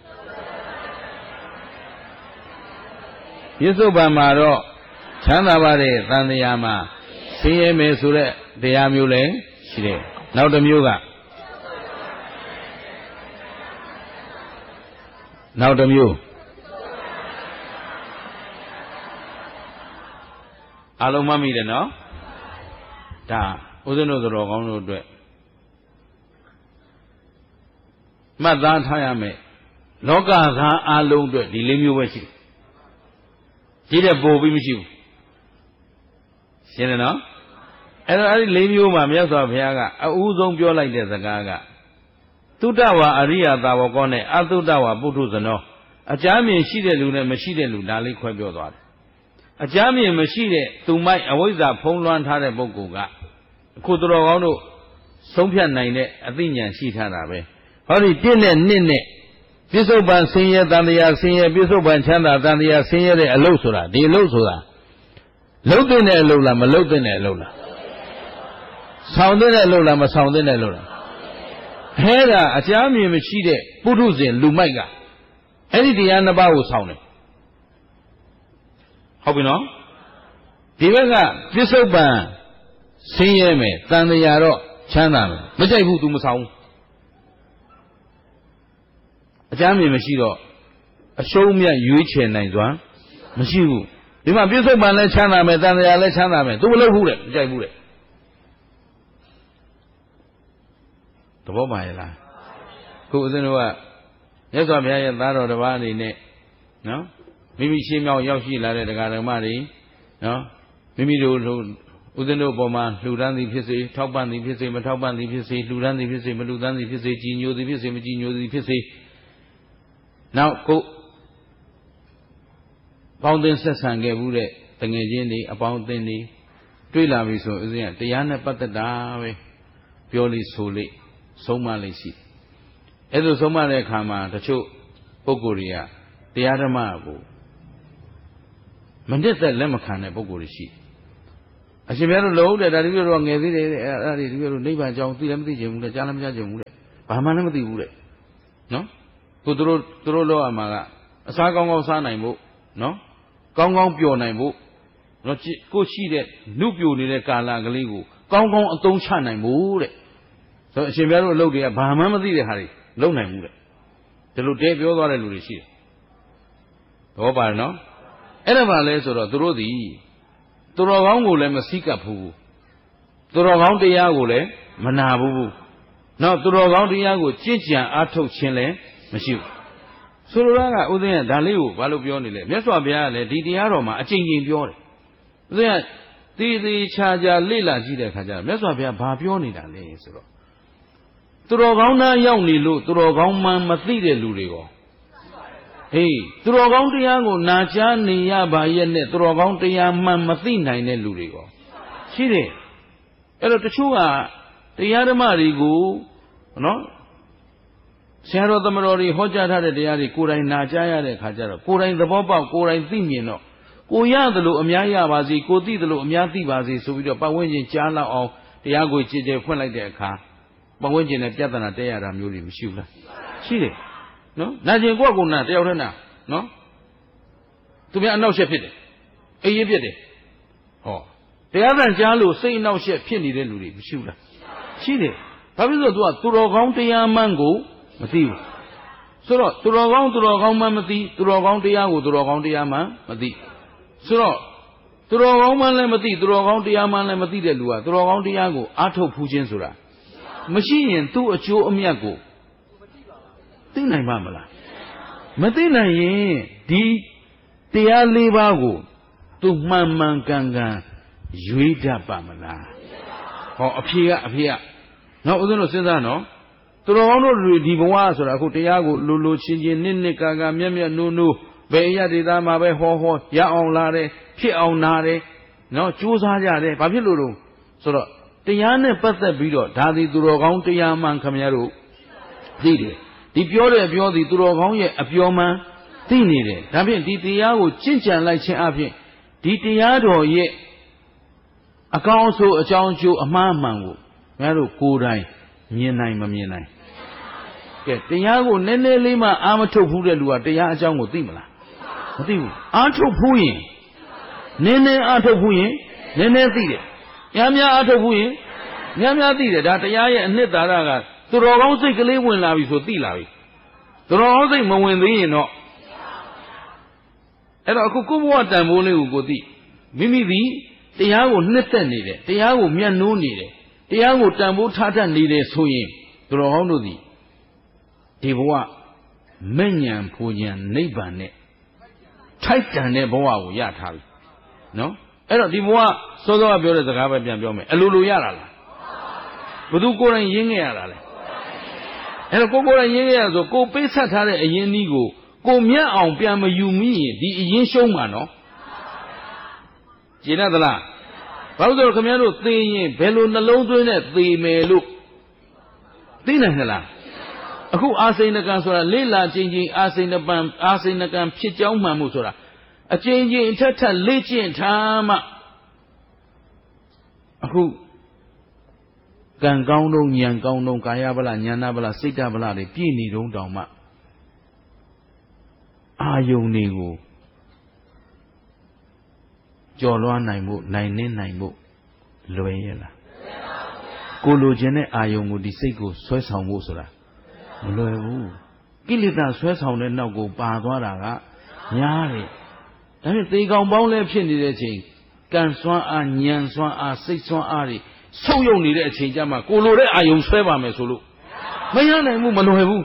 [SPEAKER 1] ပြစ္ဆုတ်ပံမှာတော့ချမ်းသာပါတယ်တန်တရားမှာဆင်းရဲမယ်ဆိုတဲ့တရားမျိုးလဲရှိတယ်နောက်တစ်မျိုးကနောက်တစ်မျိုးအလုံးမမိတယ်နော်ဒါဦးဇင်းတို့တော်ကောင်းတို့အတွက်မှတ်သားထားရမယ်လောကသားအလုံးအတွက်ဒီလေးမျိုးပဲရှိတယ်ကြီးတဲ့ပို့ပြီးမရှိဘူးရှင်းတယ်နော်အဲ့တော့အဲ့ဒီလေးမျိုးမှာမြတ်စွာဘုရားကအဦးဆုံးပြောလိုက်တဲ့စကားကသုတ္တဝါအရိယသာဝကောနဲ့အသုတ္တဝါပုထုဇနောအကြမ်းမြင်ရှိတဲ့လူနဲ့မရှိတဲ့လူဒါလေးခွဲပြောသွားတယ်အကြမ်းမြင်မရှိတဲ့သူမိုက်အဝိဇ္ဇာဖုံးလွှမ်းထားတဲ့ပုဂ္ဂိုလ်ကအခုတော်ကောင်းတို့ဆုံးဖြတ်နိုင်တဲ့အသိဉာဏ်ရှိထားတာပဲဟောဒီ1နဲ့2နဲ့ပြစ္ဆုတ်ပံဆင်းရဲတန်တရားဆင်းရဲပြစ္ဆုတ်ပံချမ်းသာတန်တရားဆင်းရဲတဲ့အလုပ်ဆိုတာဒီအလုပ်ဆိုတာလုပ်တဲ့အလုပ်လားမလုပ်တဲ့အလုပ်လားဆောင်တဲ့အလုပ်လားမဆောင်တဲ့အလုပ်လားအဲ့ဒါအကြမ်းမြင်မရှိတဲ့ပုထုဇဉ်လူမိုက်ကအဲ့ဒီတရားနှစ်ပါးကိုဆောင်တယ်ဟုတ်ပြီနော်ဒီဘက်ကပြစ္ဆုတ်ပံဆင်းရဲမယ်တန်တရားတော့ချမ်းသာမယ်မကြိုက်ဘူး तू မဆောင်ဘူးအကြမ်းမြင်မရှိတော့အရှုံးမြတ်ရွေးချယ်နိုင်စွာမရှိဘူးဒီမှာပြစ္ဆုတ်ပံလည်းချမ်းသာမယ်တန်တရားလည်းချမ်းသာမယ် तू မလုပ်ဘူးတဲ့မကြိုက်ဘူးတဲ့သဘောပါရဲ့လားခုဦးဇင်းတို့ကမြတ်စွာဘုရားရဲ့သားတော်တစ်ပါးအနေနဲ့နော်မိမိရှင်းမြောက်ရောက်ရှိလာတဲ့တရားဓမ္မတွေနော်မိမိတို့ဥဒ္ဒနိုပေါ်မှာလှူဒန်းသည်ဖြစ်စေထောက်ပံ့သည်ဖြစ်စေမထောက်ပံ့သည်ဖြစ်စေလှူဒန်းသည်ဖြစ်စေမလှူဒန်းသည်ဖြစ်စေကြည်ညိုသည်ဖြစ်စေမကြည်ညိုသည်ဖြစ်စေနောက်ကိုပေါင်းသင်းဆက်ဆံခဲ့မှုတဲ့တငယ်ချင်းတွေအပေါင်းအသင်းတွေတွေ့လာပြီဆိုဦးဇင်းကတရားနဲ့ပတ်သက်တာပဲပြောလိဆိုလိဆုံးမလိရှိအဲ့လိုဆုံးမတဲ့အခါမှာတချို့ပုဂ္ဂိုလ်တွေကတရားဓမ္မကိုမနစ်သက်လက်မခံတဲ့ပုဂ္ဂိုလ်တွေရှိအရှင်ဘုရားတို့လုံးတဲ့ဒါတပည့်တော်ငယ်သေးတယ်အဲ့ဒါတွေတပည့်တော်နိဗ္ဗာန်ကြောင်းသိလည်းမသိချင်ဘူးလေကြားလည်းမကြားချင်ဘူးလေဘာမှလည်းမသိဘူးလေနော်သူတို့လောက်အမှာကအစားကောင်းကောင်းစားနိုင်ဖို့နော်ကောင်းကောင်းပျော်နိုင်ဖို့နော်ကိုရှိတဲ့နုပြိုနေတဲ့ကာလကလေးကိုကောင်းကောင်းအသုံးချနိုင်ဖို့တဲ့ဆိုအရှင်ဘုရားတို့အလုပ်တွေကဘာမှမသိတဲ့ဟာတွေလုပ်နိုင်ဘူးတဲ့ဒီလိုတဲပြောသွားတဲ့လူတွေရှိတယ်သဘောပါတယ်နော်အဲ့ဒါပါလဲဆိုတော့သူတို့သည်သူတော်ကောင်းကိုလည်းမစိကပ်ဘူးသူတော်ကောင်းတရားကိုလည်းမနာဘူးနောက်သူတော်ကောင်းတရားကိုကြင်ကြံအားထုတ်ခြင်းလည်းမရှိဘူးဆိုလိုတာကဥဒင်းကဒါလေးကိုဘာလို့ပြောနေလဲမြတ်စွာဘုရားကလည်းဒီတရားတော်မှာအကျဉ်းချင်းပြောတယ်ဥဒင်းကသေးချာချာလေ့လာကြည့်တဲ့အခါကျတော့မြတ်စွာဘုရားဘာပြောနေတာလဲဆိုတော့သူတော်ကောင်းသားရောက်နေလို့သူတော်ကောင်းမှမသိတဲ့လူတွေရောဟေးသူတော်ကောင်းတရားကိုနာကြားနေရပါရဲ့နဲ့သူတော်ကောင်းတရားမှမသိနိုင်တဲ့လူတွေရောရှိတယ်အဲ့တော့တချို့ကတရားဓမ္မတွေကိုနော်ဆရာတော်သမတော်တွေဟောကြားထားတဲ့တရားတွေကိုယ်တိုင်နာကြားရတဲ့အခါကျတော့ကိုယ်တိုင်သဘောပေါက်ကိုယ်တိုင်သိမြင်တော့ကိုရသလိုအများရပါစေကိုသိသလိုအများသိပါစေဆိုပြီးတော့ပတ်ဝန်းကျင်ကြားလောက်အောင်တရားကိုကြည်ကြဲဖွင့်လိုက်တဲ့အခါပတ်ဝန်းကျင်နဲ့ပြဿနာတက်ရတာမျိုးတွေမရှိဘူးလားရှိတယ်နော်နာကျင်ကိုယ့်ကိုယ်နာတယောက်တည်းနာနော်သူများအနောက်ရှက်ဖြစ်တယ်အေးရဖြစ်တယ်ဟောတရားသံကြားလို့စိတ်အနောက်ရှက်ဖြစ်နေတဲ့လူတွေမရှိဘူးလားရှိတယ်ဘာဖြစ်လို့သူကသူတော်ကောင်းတရားမှန်ကိုမသိဘူးဆိုတော့သူတော်ကောင်းမှမသိသူတော်ကောင်းတရားကိုသူတော်ကောင်းတရားမှမသိဆိုတော့သူတော်ကောင်းမှလည်းမသိသူတော်ကောင်းတရားမှလည်းမသိတဲ့လူကသူတော်ကောင်းတရားကိုအားထုတ်ဖူးခြင်းဆိုတာမရှိရင်သူ့အကျိုးအမြတ်ကိုသိနိုင်ပါမလားမသိနိုင်ရင်ဒီတရား၄ပါးကိုသူမှန်မှန်ကန်ကန်ရွေးတတ်ပါမလားဟောအဖြေကနော်ဦးဇင်းတို့စဉ်းစားနော်သူတော်ကောင်းတို့ဒီဘဝဆိုတာအခုတရားကိုလိုချင်းချင်းနှစ်ကာမြတ်နိုးဘယ်အရာဒေသမှာပဲဟောရအောင်လာတယ်ဖြစ်အောင်နာတယ်နော်ကြိုးစားကြတယ်ဘာဖြစ်လို့ဆိုတော့တရားနဲ့ပတ်သက်ပြီးတော့ဒါသည်သူတော်ကောင်းတရားမှန်ခမရတို့သိတယ်ဒီပြောသည်သူတော်ကောင်းရဲ့အပြောမှန်သိနေတယ်ဒါဖြင့်ဒီတရားကိုကျင့်ကြံလိုက်ခြင်းအပြင်ဒီတရားတော်ရဲ့အကောင်းအဆိုးအကြောင်းအကျိုးအမှားမှန်ကိုခင်ဗျားတို့ကိုယ်တိုင်မြင်နိုင်မမြင်နိုင်ကဲတရားကိုနည်းနည်းလေးမှအာမထုတ်ဘူးတဲ့လူကတရားအကြောင်းကိုသိမလားမသိဘူးအာထုတ်ဘူးရင်နည်းနည်းအာထုတ်ဘူးရင်နည်းနည်းသိတယ်များအာထုတ်ဘူးရင်များသိတယ်ဒါတရားရဲ့အနှစ်သာရကသူတော်ကောင်းစိတ်ကလေးဝင်လာပြီဆိုသိလာပြီသူတော်ကောင်းစိတ်မဝင်သေးရင်တော့အဲ့တော့အခုကိုယ့်ဘဝတန်ဖိုးလေးကိုသိမိမိသည်တရားကိုနှစ်သက်နေတယ်တရားကိုမြတ်နိုးနေတယ်တရားကိုတန်ဖိုးထားတတ်နေတယ်ဆိုရင်သူတော်ကောင်းတို့သည်ဒီဘဝမဲ့ဉဏ်ဖူဉဏ်နိဗ္ဗာန်နဲ့ထိုက်တန်တဲ့ဘဝကိုရထားပြီနော်အဲ့တော့ဒီဘဝစောစောကပြောတဲ့စကားပဲပြန်ပြောမယ်အလိုလိုရတာလားဘယ်သူကိုယ်တိုင်ရင်းခဲ့ရတာလဲအဲ့တော့ကိုယ်တိုင်ရင်းခဲ့ရဆိုကိုပေးဆက်ထားတဲ့အရင်းဤကိုမြတ်အောင်ပြန်မယူမိရင်ဒီအရင်းရှုံးမှာနော်ကျေနပ်သလားဘာလို့ဆိုတော့ခင်ဗျားတို့သိရင်ဘယ်လိုနှလုံးသွင်းနဲ့သိမယ်လို့သိနိုင်သလားအခုအာစိဏကံဆိုတာလေ့လာခြင်းချင်းအာစိဏကံဖြစ်ကြောင်းမှန်မှုဆိုတာအချင်းချင်းထက်လေ့ကျင့်ထားမှအခုကံကောင်းတော့ဉာဏ်ကောင်းတော့ကာယဗလဉာဏဗလစိတ်တဗလတွေပြည့်နေတုံးတောင်မှအာယုန်တွေကိုကြော်လွှားနိုင်ဖို့နိုင်နှင်းနိုင်ဖို့လွယ်ရဲ့လားကိုလိုချင်တဲ့အာယုန်ကိုဒီစိတ်ကိုဆွဲဆောင်ဖို့ဆိုတာမလွယ်ဘူးကိလေသာဆွဲဆောင်တဲ့နောက်ကိုပါသွားတာကများတယ်ဒါဖြင့်သေကောင်ပေါင်းလည်းဖြစ်နေတဲ့အချိန်ကံစွမ်းအားဉာဏ်စွမ်းအားစိတ်စွမ်းအားတွေဆုပ်ယုပ်နေတဲ့အချိန်ကျမှကိုလိုတဲ့အာယုန်ဆွဲပါမယ်ဆိုလို့မရနိုင်ဘူးမလွယ်ဘူး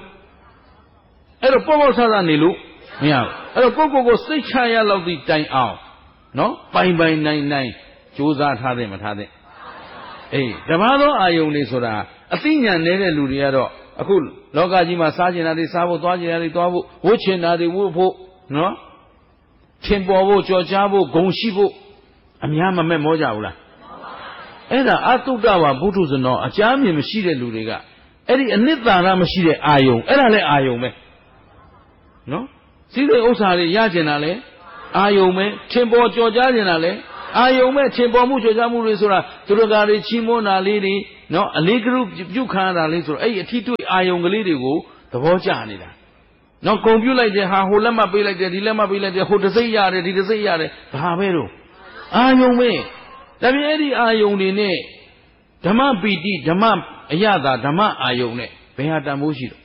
[SPEAKER 1] အဲ့တော့ပေါ့ပေါ့ဆဆနေလို့မရဘူးအဲ့တော့ကိုစိတ်ချရလောက်သည့်တိုင်အောင်နော်ပိုင်ပိုင်နိုင်နိုင်ကြိုးစားထားတယ်မထားတဲ့အေးတပါးသောအာယုန်တွေဆိုတာအသိဉာဏ်နေတဲ့လူတွေကတော့အခုလောကကြီးမှာစားကျင်တာတွေစားဖို့သွားကျင်တာတွေသွားဖို့ဝှချင်တာတွေဝှဖို့နော်ထင်ပေါ်ဖို့ကြော်ကြားဖို့ဂုံရှိဖို့အများမမဲ့မောကြဘူးလားအဲ့ဒါအတုတ္တဝါဘုထုဇနောအကြမ်းမြင်မရှိတဲ့လူတွေကအဲ့ဒီအနှစ်သာရမရှိတဲ့အာယုံအဲ့ဒါလည်းအာယုံပဲနော်စီးစိမ်ဥစ္စာတွေရကျင်တာလည်းအာယုံပဲထင်ပေါ်ကြော်ကြားကျင်တာလည်းအာယုံပဲထင်ပေါ်မှုကြော်ကြားမှုတွေဆိုတာသူတို့ကတွေချီးမွမ်းတာလေးတွေနော်အလေးကရုပြုခံရတာလေးဆိုတော့အဲ့ဒီအထီးတွေ့အာယုံကလေးတွေကိုသဘောကျနေတာနော်ဂုံပြုတ်လိုက်တဲ့ဟာဟိုလက်မှတ်ပေးလိုက်တယ်ဒီလက်မှတ်ပေးလိုက်တယ်ဟိုတစ်စိတ်ရတယ်ဒီတစ်စိတ်ရတယ်ဘာပဲတော့အာယုံပဲဒါပြင်အဲ့ဒီအာယုံတွေနဲ့ဓမ္မပီတိဓမ္မအယတာဓမ္မအာယုံနဲ့ဘယ်ဟာတန်ဖိုးရှိတော့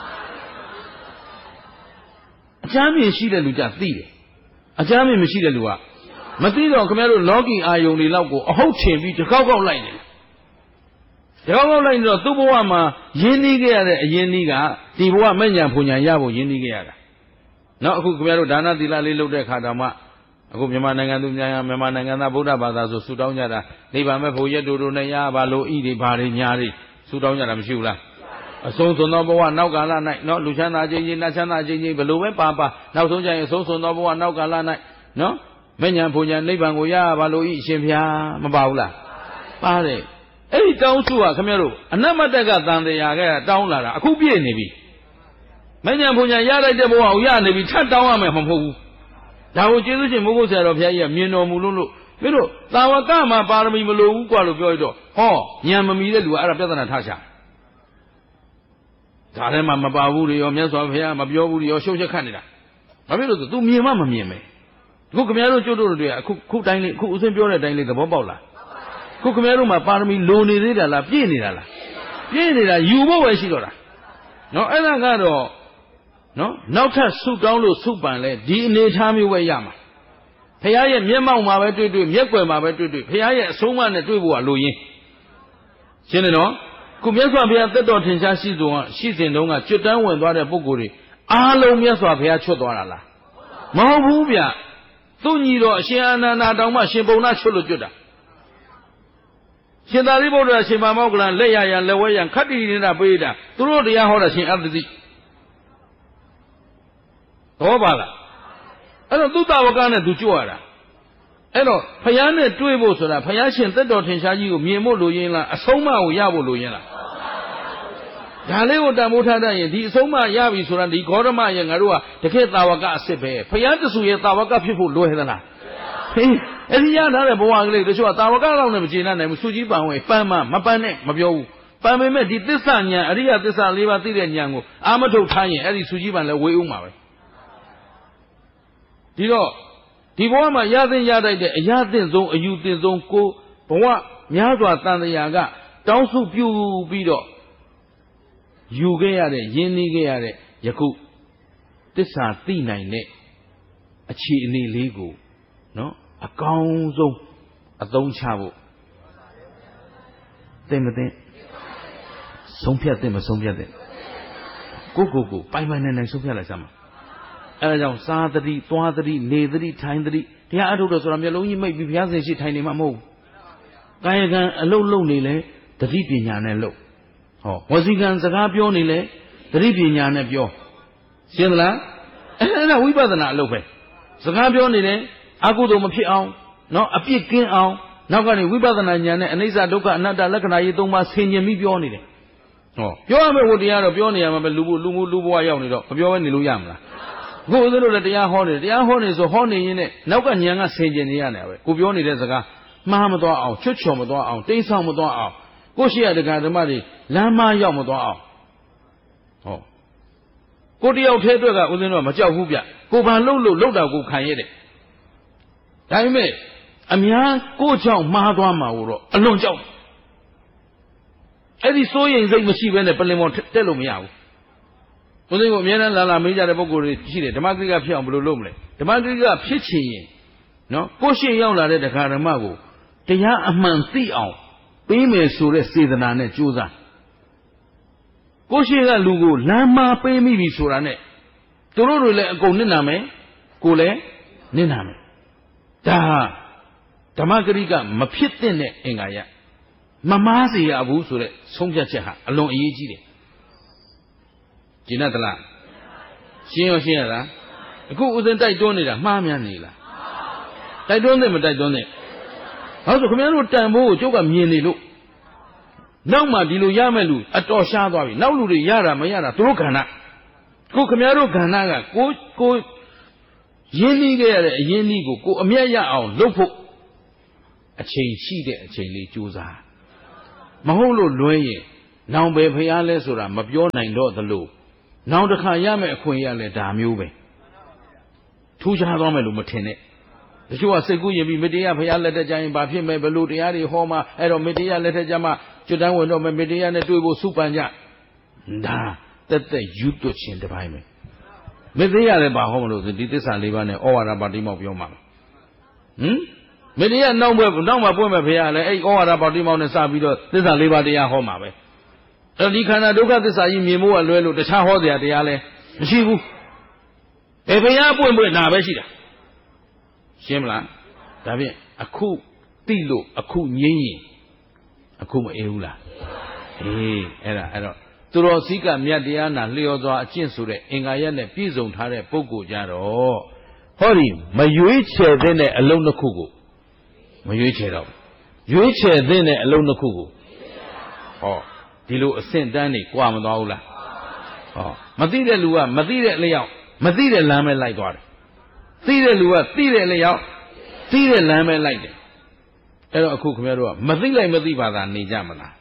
[SPEAKER 1] အချမ်းမြင်ရှိတဲ့လူကြသိတယ်အချမ်းမြင်မရှိတဲ့လူကမသိတော့ခင်ဗျားတို့လောကီအာယုံတွေလောက်ကိုအဟုတ်ထင်ပြီးတကောက်ကောက်လိုက်နေတယ်တကောက်ကောက်လိုက်နေတော့သူ့ဘဝမှာရင်းနှီးခဲ့ရတဲ့အရင်းနှီးကဒီဘဝမဲ့ညာဖွညာရဖို့ရင်းနှီးခဲ့ရတာနော်အခုခင်ဗျားတို့ဒါနသီလလေးလုပ်တဲ့ခါတောင်မှအခုမြန်မာနိုင်ငံသူမြန်မာနိုင်ငံသားဗုဒ္ဓဘာသာဆိုဆူတောင်းကြတာနိဗ္ဗာန်မဲ့ဖို့ရက်တူတူနဲ့ရပါလို့ဤတွေဘာတွေညာတွေဆူတောင်းကြတာမရှိဘူးလားအဆုံးစွန်သောဘဝနောက်ကာလ၌နော်လူချမ်းသာခြင်းချင်းနတ်ချမ်းသာခြင်းချင်းဘယ်လိုပဲပါနောက်ဆုံးကျရင်အဆုံးစွန်သောဘဝနောက်ကာလ၌နော်မဉ္ဇဉ်ဘုံညာနိဗ္ဗာန်ကိုရပါလို့ဤအရှင်ဘုရားမပါဘူးလားပါတယ်အဲ့ဒီတောင်းစုကခင်ဗျားတို့အနမတကတန်တရားကတောင်းလာတာအခုပြည့်နေပြီမဉ္ဇဉ်ဘုံညာရလိုက်တဲ့ဘဝကိုရနေပြီထပ်တောင်းရမယ်မဟုတ်ဘူးဒါကိုကျေးဇူးရှင်မိုးကုတ်ဆရာတော်ဘုရားကြီးကမြင်တော်မူလို့မင်းတို့သာဝကမှာပါရမီမလိုဘူးกว่าလို့ပြောရတော့ဟောဉာဏ်မမီတဲ့လူကအဲ့ဒါပြဿနာထားချဒါထဲမှာမပါဘူးတွေရောမြတ်စွာဘုရားမပြောဘူးတွေရောရှုပ်ချက်ခတ်နေတာဘာဖြစ်လို့ဆို तू မြင်မှမမြင်ပဲအခုခင်ဗျားတို့ကျွတ်တို့တွေကအခုတိုင်းလေးအခုဦးစင်းပြောတဲ့အတိုင်းလေးသဘောပေါက်လားအခုခင်ဗျားတို့မှာပါရမီလိုနေသေးတာလားပြည့်နေတာလားပြည့်နေတာယူဖို့ပဲရှိတော့တာနော်အဲ့ဒါကတော့နော်နောက်ထပ်ဆုတောင်းလို့ဆုပန်လဲဒီအနေထားမျိုးပဲရမှာဘုရားရဲ့မျက်မှောက်မှာပဲတွေ့မျက်ွယ်မှာပဲတွေ့ဘုရားရဲ့အဆုံးအမနဲ့တွေ့ဖို့ကလိုရင်းရှင်းတယ်နော်ခုမြတ်စွာဘုရားသက်တော်ထင်ရှားရှိစဉ်တုန်းကကျွတ်တန်းဝင်သွားတဲ့ပုဂ္ဂိုလ်တွေအားလုံးမြတ်စွာဘုရားချွတ်သွားတာလားမဟုတ်ဘူးဗျသူညီတော်အရှင်အာနန္ဒာတောင်မှရှင်ပုံနာချွတ်လို့ကျွတ်တာရှင်သာရိပုတ္တရာရှင်မမောက္ကလန်လက်ရရန်လက်ဝဲရန်ခတ္တိနေတာပေးတာသူတို့တရားဟောတာရှင်အတ္တိဟောပါလားအဲ့တော့သူတဝကနဲ့သူကြွရတာအဲ့တော့ဖယားနဲ့တွေ့ဖို့ဆိုတာဖယားရှင်သက်တော်ထင်ရှားကြီးကိုမြင်ဖို့လိုရင်းလားအဆုံးအမကိုရဖို့လိုရင်းလားဒါလေးကိုတန်ဖိုးထားတတ်ရင်ဒီအဆုံးအမရပြီဆိုတာဒီဂေါရမရဲ့ငါတို့ကတကယ်တာဝကအစ်စ်ပဲဖယားတဆူရဲ့တာဝကဖြစ်ဖို့လွယ်သလားဟင်းအဲ့ဒီရထားတဲ့ဘဝကလေးတချို့ကတာဝကတော့နဲ့မကျေနပ်နိုင်ဘူးစုကြီးပန်ဝင်ပန်းမပန်းနဲ့မပြောဘူးပန်ပေမဲ့ဒီသစ္စာဉာဏ်အရိယသစ္စာ၄ပါးသိတဲ့ဉာဏ်ကိုအာမထုတ်ထားရင်အဲ့ဒီစုကြီးပန်လည်းဝေးဦးမှာပဲဒီတော့ဒီဘဝမှာရသင့်ရတတ်တဲ့အရာသင့်ဆုံးအယူသင့်ဆုံးကိုဘဝများစွာတန်တရားကတောင်းစုပြုပြီးတော့ယူခဲ့ရတဲ့ယဉ်နီးခဲ့ရတဲ့ယခုတစ္ဆာသိနိုင်တဲ့အခြေအနေလေးကိုနော်အကောင်းဆုံးအသုံးချဖို့သိမသိဆုံးဖြတ်သိမဆုံးဖြတ်သိကိုပိုင်နိုင်ဆုံးဖြတ်လိုက်စမ်းပါအဲဒါကြောင့်စားသတိသွားသတိနေသတိထိုင်သတိတရားအထုတ်တော့ဆိုတာမျိုးလုံးကြီးမိတ်ပြီးဘုရားရှင်ရှိထိုင်နေမှာမဟုတ်ဘူးကာယကံအလုံးလုံးနေလဲသတိပညာနဲ့လုပ်ဟောဝစီကံစကားပြောနေလဲသတိပညာနဲ့ပြောရှင်းသလားအဲ့ဒါဝိပဿနာအလုပ်ပဲစကားပြောနေတယ်အကုသိုလ်မဖြစ်အောင်နော်အပြစ်ကင်းအောင်နောက်ကနေဝိပဿနာဉာဏ်နဲ့အနိစ္စဒုက္ခအနတ္တလက္ခဏာကြီး၃ပါးဆင်ခြင်ပြီးပြောနေတယ်ဟောပြောရမယ့်ဝတ္တရားတော့ပြောနေရမှာပဲလူဘဝရောက်နေတော့မပြောဘဲနေလို့ရမလားကိုယ်ဦးဇင်းတို့လည်းတရားဟောနေဆိုဟောနေရင်းနဲ့နောက်ကဉာဏ်ကဆင်ခြင်နေရတယ်ပဲကိုပြောနေတဲ့စကားမှားမသွားအောင်ချွတ်ချော်မသွားအောင်တိမ့်ဆောင်မသွားအောင်ကိုရှိရတက္ကဓမ္မတွေလမ်းမရောက်မသွားအောင်ဟောကိုတယောက်ထဲအတွက်ကဦးဇင်းတို့ကမကြောက်ဘူးဗျကိုဘာလှုပ်တာကိုခံရတယ်ဒါပေမဲ့အများကိုကြောင့်မှားသွားမှာတော့အလွန်ကြောက်အဲ့ဒီစိုးရိမ်စိတ်မရှိဘဲနဲ့ပလင်ပေါ်တက်လို့မရဘူးဦးဇင်းကိုအများနဲ့လာမေးကြတဲ့ပုဂ္ဂိုလ်တွေရှိတယ်ဓမ္မဂရိကဖြစ်အောင်ဘယ်လိုလုပ်မလဲဓမ္မဂရိကဖြစ်ချင်ရင်နော်ကိုရှိရောက်လာတဲ့တရားဓမ္မကိုတရားအမှန်သိအောင်ပေးမယ်ဆိုတဲ့စေတနာနဲ့ကြိုးစားကိုရှိကလူကိုလမ်းမပေးမိပြီဆိုတာနဲ့သူတို့တွေလည်းအကုန်နစ်နာမယ်ကိုလည်းနစ်နာမယ်ဓမ္မဂရိကမဖြစ်တဲ့အင်္ဂါရမမားစေရဘူးဆိုတဲ့ဆုံးဖြတ်ချက်ဟာအလွန်အရေးကြီးတယ်ကျင့်တလားရှင်းရောရှင်းရလားအခုဦးဇင်းတိုက်တွန်းနေတာမှားများနေလားတိုက်တွန်းတယ်မတိုက်တွန်းနဲ့ဘာလို့ဆိုခင်ဗျားတို့တန်ဖိုးကိုကျုပ်ကမြင်နေလို့နောက်မှဒီလိုရမဲ့လူအတော်ရှားသွားပြီနောက်လူတွေရတာမရတာသူတို့ခန္ဓာကိုခင်ဗျားတို့ခန္ဓာကကိုရင်းနှီးခဲ့ရတဲ့အရင်းနှီးကိုအမျက်ရအောင်လုပ်ဖို့အချိန်ရှိတဲ့အချိန်လေးကြိုးစားမဟုတ်လို့လွဲရင်နောင်ပဲဖျားလဲဆိုတာမပြောနိုင်တော့သလိုနောင်တစ်ခါရမယ့်အခွင့်ရလဲဒါမျိုးပဲထူးခြားသွားမယ်လို့မထင်နဲ့တချို့ကစိတ်ကူးရင်ပြီးမေတ္တာဖျားလက်ထက်ကြရင်ဘာဖြစ်မဲ့ဘလို့တရားတွေဟောမှာအဲ့တော့မေတ္တာလက်ထက်ကြမှာကျွတ်တန်းဝင်တော့မေတ္တာနဲ့တွေ့ဖို့စုပန်ကြဒါတက်ယူတွချင်းတစ်ပိုင်းပဲမေတ္တာလည်းဘာဟောမလို့ဆိုဒီသစ္စာလေးပါးနဲ့ဩဝါဒပါတိမောက်ပြောမှာမေတ္တာနောက်မှပွင့်မဲ့ဖျားလည်းအဲ့ဩဝါဒပါတိမောက်နဲ့စပြီးတော့သစ္စာလေးပါးတရားဟောမှာပဲအဲ့ဒီခန္ဓာဒုက္ခသစ္စာကြီးမြင်ဖို့ကလွဲလို့တခြားဟောစရာတရားလည်းမရှိဘူးဘယ်ဖျားပွင့်နာပဲရှိတာရှင်းမလားဒါဖြင့်အခုတိလို့အခုငြိမ်းရင်အခုမအေးဘူးလားအဲ့တော့သူတော်စည်းကမြတ်တရားနာလျော်စွာအကျင့်ဆိုတဲ့အင်္ဂါရက်နဲ့ပြည့်စုံထားတဲ့ပုဂ္ဂိုလ်ကြတော့ဟောဒီမရွေးချယ်တဲ့အလုံးတစ်ခုကိုမရွေးချယ်တော့ရွေးချယ်တဲ့အလုံးတစ်ခုကိုဟောဒီလိုအဆင့်တန်းနေကြွားမသွားဘူးလားဟောမသိတဲ့လူကမသိတဲ့အလျောက်မသိတဲ့လမ်းပဲလိုက်သွားတယ်သိတဲ့လူကသိတဲ့အလျောက်သိတဲ့လမ်းပဲလိုက်တယ်အဲ့တော့အခုခင်ဗျားတို့ကမသိလိုက်မသိပါသာနေကြမလား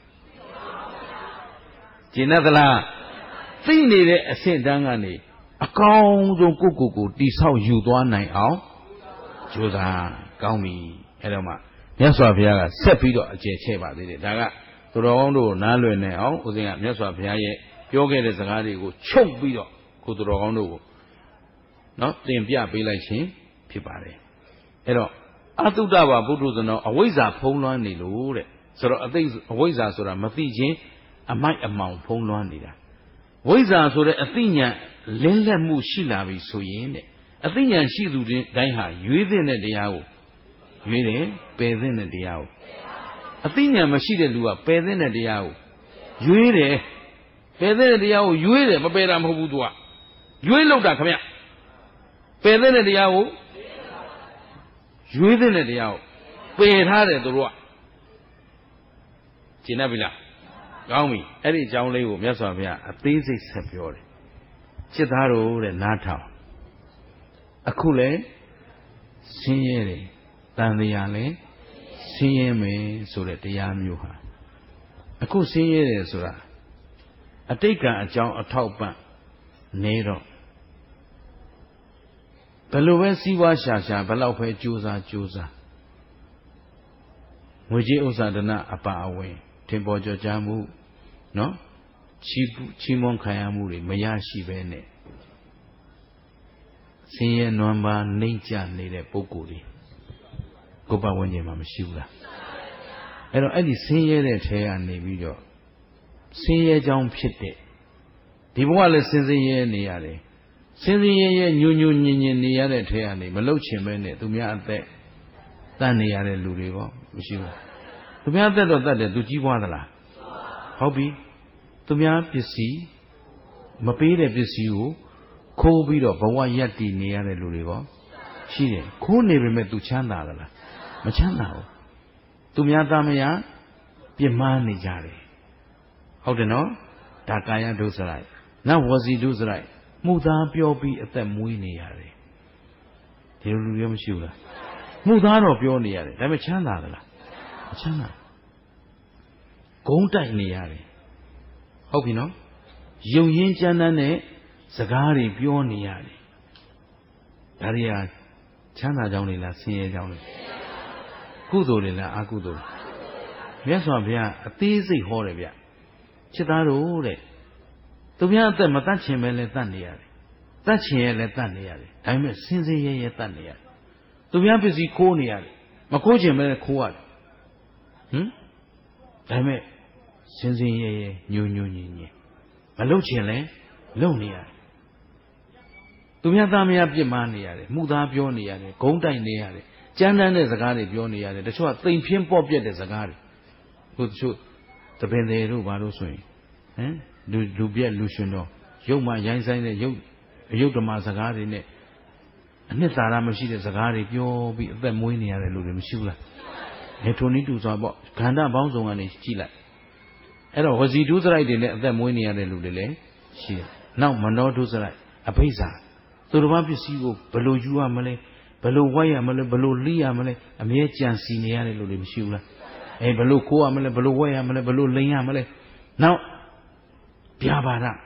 [SPEAKER 1] ကျင်သလားသိနေတဲ့အဆင့်တန်းကနေအကောင်းဆုံးကိုတိဆောက်ယူသွားနိုင်အောင်ကြိုးစားကောင်းပြီအဲ့တော့မှမြတ်စွာဘုရားကဆက်ပြီးတော့အကျယ်ချဲ့ပါသေးတယ်ဒါကသူတော်ကောင်းတို့နားလွယ်နေအောင်ဦးဇင်းကမြတ်စွာဘုရားရဲ့ပြောခဲ့တဲ့စကားတွေကိုချုပ်ပြီးတော့ကိုသူတော်ကောင်းတို့ကိုနော်သင်ပြပေးလိုက်ခြင်းဖြစ်ပါတယ်အဲ့တော့အတုတ္တဘာဘုဒ္ဓဇနောအဝိဇ္ဇာဖုံးလွှမ်းနေလို့တဲ့ဆိုတော့အဝိဇ္ဇာဆိုတာမသိခြင်းအမိုက်အမှောင်ဖုံးလွှမ်းနေတာဝိဇ္ဇာဆိုတဲ့အသိဉာဏ်လင်းလက်မှုရှိလာပြီဆိုရင်တဲ့အသိဉာဏ်ရှိသူတိုင်းဟာရွေးတဲ့တရားကိုရွေးတယ်ပယ်တဲ့တရားကိုအသိဉာဏ်မရှိတဲ့လူကပယ်တဲ့တရားကိုရွေးတယ်ပယ်တဲ့တရားကိုရွေးတယ်မပယ်တာမဟုတ်ဘူးသူကရွေးလို့တာခင်ဗျပယ်တဲ့တရားကိုရွေးတဲ့တရားကိုပယ်ထားတယ်သူတို့ကကျင်တတ်ပြီလားကောင်းပြီအဲ့ဒီအကြောင်းလေးကိုမြတ်စွာဘုရားအသေးစိတ်ဆက်ပြောတယ်จิตသားတို့တဲ့နားထောင်အခုလဲဆင်းရဲတယ်တန်တရားလဲဆင်းရဲမယ်ဆိုတဲ့တရားမျိုးဟာအခုဆင်းရဲတယ်ဆိုတာအတိတ်ကအကြောင်းအထောက်ပံ့နေတော့ဘယ်လိုပဲစီးပွားရှာဘယ်လောက်ပဲကြိုးစားငွေကြေးဥစ္စာဒနာအပါအဝင်ထင်ပေါ်ကျော်ကြားမှုနော်ချီးမွမ်းခံရမှုတွေမရရှိပဲနဲ့ဆင်းရဲနွမ်းပါနှိမ့်ကျနေတဲ့ပုဂ္ဂိုလ်တွေကိုယ်ပတ်ဝန်းကျင်မှာမရှိဘူးလားအဲ့တော့အဲ့ဒီဆင်းရဲတဲ့ထဲကနေပြီးတော့ဆင်းရဲကြောင်းဖြစ်တဲ့ဒီဘဝလည်းဆင်းရဲနေရတယ်ဆင်းရဲညူညင်နေရတဲ့ထဲကနေမလှုပ်ချင်ပဲနဲ့သူများအသက်တတ်နေရတဲ့လူတွေပေါ့မရှိဘူးသူများအသက်တော့တတ်တယ်သူကြီးပွားသလားဟုတ်ပြီသူများပစ္စည်းမပေးတဲ့ပစ္စည်းကိုခိုးပြီးတော့ဘဝရပ်တည်နေရတဲ့လူတွေပေါ့ရှိတယ်ခိုးနေပေမဲ့သူချမ်းသာသလားမချမ်းသာဘူးသူများသားမယားပြစ်မှားနေကြတယ်ဟုတ်တယ်နော်ဒါကာယဒုစရိုက်နောက်ဝစီဒုစရိုက်မှုသားပြောပြီးအသက်မွေးနေရတယ်ဒီလိုလူရောမရှိဘူးလားမှုသားတော့ပြောနေရတယ်ဒါပေမဲ့ချမ်းသာသလားမချမ်းသာဂုံးတိုက်နေရတယ်ဟုတ်ပြီနော်ယုံရင်းကြမ်းတမ်းတဲ့စကားတွေပြောနေရတယ်ဒါတွေကချမ်းသာကြောင်းတွေလားဆင်းရဲကြောင်းတွေကုသိုလ်တွေလားအကုသိုလ်မြတ်စွာဘုရားအသေးစိတ်ဟောတယ်ဗျချစ်သားတို့တဲ့သူများအသက်မတတ်ချင်ပဲလဲတတ်နေရတယ်တတ်ချင်ရဲ့လဲတတ်နေရတယ်ဒါပေမဲ့စင်စင်ရဲရဲတတ်နေရတယ်သူများပစ္စည်းခိုးနေရတယ်မခိုးချင်ပဲလဲခိုးရတယ်ဒါပေမဲ့စင်စင်ရဲရဲညိုညင်မလုပ်ချင်လဲလုပ်နေရတယ်သူများသားမယားပြစ်မှားနေရတယ်မှုသားပြောနေရတယ်ဂုံးတိုက်နေရတယ်ကြမ်းတမ်းတဲ့စကားတွေပြောနေရတယ်တချို့ကသိမ်ဖြင်းပေါ့ပြက်တဲ့စကားတွေခုတချို့သပင်တွေတို့ဘာလို့ဆိုရင်လူပြက်လူရှင်တော်ရုပ်မှရိုင်းဆိုင်တဲ့ရုပ်အယုတ်ဓမ္မစကားတွေနဲ့အနှစ်သာရမရှိတဲ့စကားတွေပြောပြီးအသက်မွေးနေရတယ်လို့လည်းမရှိဘူးလားထိုနည်းတူစွာပေါ့ခန္ဓာပေါင်းစုံကနေကြည့်လိုက်အဲ့တော့ဝစီဒုစရိုက်တွေနဲ့အသက်မွေးနေရတဲ့လူတွေလည်းရှိတယ်နောက်မနောဒုစရိုက်အဘိဇာသူတစ်ပါးပစ္စည်းကိုဘယ်လိုယူရမလဲဘယ်လိုဝိုက်ရမလဲဘယ်လိုလိရမလဲအမြဲကြံစီနေရတယ်လို့လည်းမရှိဘူးလားဘယ်လိုခိုးရမလဲဘယ်လိုဝိုက်ရမလဲဘယ်လိုလိန်ရမလဲနောက်ဗျာပါဒ